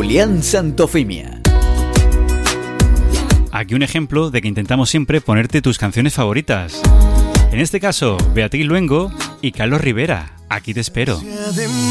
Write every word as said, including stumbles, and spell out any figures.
Julián Santofimia. Aquí un ejemplo de que intentamos siempre ponerte tus canciones favoritas. En este caso, Beatriz Luengo y Carlos Rivera. Aquí te espero.